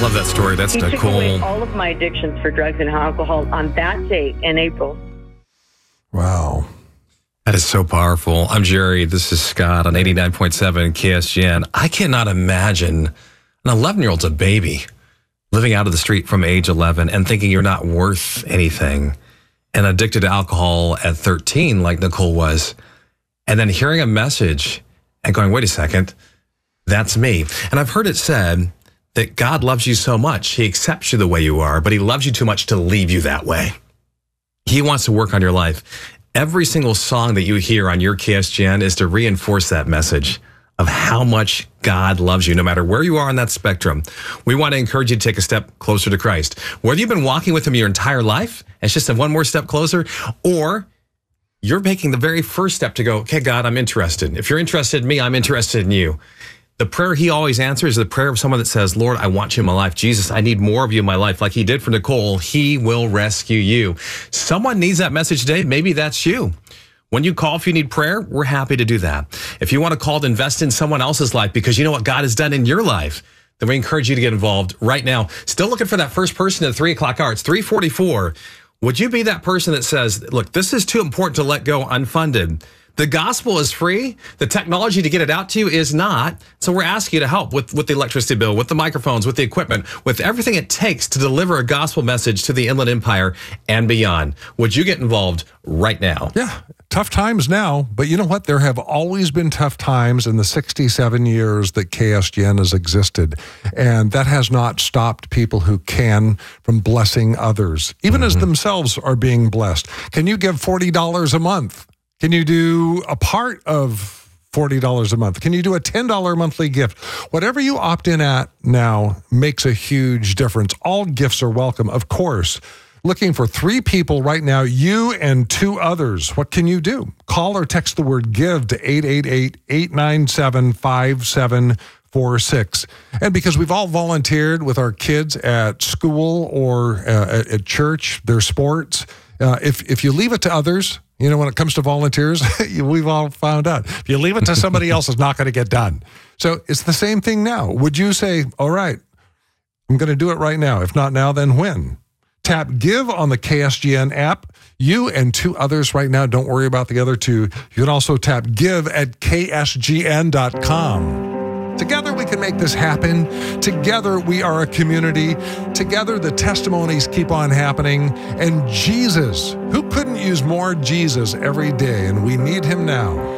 love that story. That's He took Nicole. away all of my addictions for drugs and alcohol on that day in April. Wow. That is so powerful. I'm Jerry. This is Scott on 89.7 KSGN. I cannot imagine an 11-year-old's a baby living out of the street from age 11 and thinking you're not worth anything and addicted to alcohol at 13 like Nicole was. And then hearing a message and going, wait a second, that's me. And I've heard it said that God loves you so much. He accepts you the way you are, but he loves you too much to leave you that way. He wants to work on your life. Every single song that you hear on your KSGN is to reinforce that message of how much God loves you, no matter where you are on that spectrum. We want to encourage you to take a step closer to Christ. Whether you've been walking with him your entire life, it's just one more step closer, or you're making the very first step to go, okay, God, I'm interested. If you're interested in me, I'm interested in you. The prayer he always answers is the prayer of someone that says, Lord, I want you in my life. Jesus, I need more of you in my life. Like he did for Nicole, he will rescue you. Someone needs that message today. Maybe that's you. When you call, if you need prayer, we're happy to do that. If you want to call to invest in someone else's life because you know what God has done in your life, then we encourage you to get involved right now. Still looking for that first person at the 3 o'clock hour. It's 3:44. Would you be that person that says, look, this is too important to let go unfunded? The gospel is free. The technology to get it out to you is not. So we're asking you to help with the electricity bill, with the microphones, with the equipment, with everything it takes to deliver a gospel message to the Inland Empire and beyond. Would you get involved right now? Yeah, tough times now, but you know what? There have always been tough times in the 67 years that KSGN has existed, and that has not stopped people who can from blessing others, even as themselves are being blessed. Can you give $40 a month? Can you do a part of $40 a month? Can you do a $10 monthly gift? Whatever you opt in at now makes a huge difference. All gifts are welcome, of course. Looking for 3 people right now, you and 2 others. What can you do? Call or text the word GIVE to 888-897-5746. And because we've all volunteered with our kids at school or at church, their sports, if you leave it to others, you know, when it comes to volunteers, we've all found out. If you leave it to somebody else, it's not going to get done. So it's the same thing now. Would you say, all right, I'm going to do it right now. If not now, then when? Tap Give on the KSGN app. You and 2 others right now. Don't worry about the other 2. You can also tap Give at ksgn.com. Together we can make this happen. Together we are a community. Together the testimonies keep on happening. And Jesus, who couldn't use more Jesus every day? And we need him now.